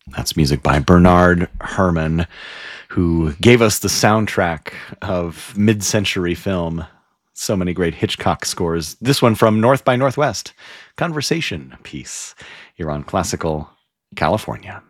That's music by Bernard Herrmann, who gave us the soundtrack of mid-century film. So many great Hitchcock scores. This one from North by Northwest, Conversation piece here on Classical California.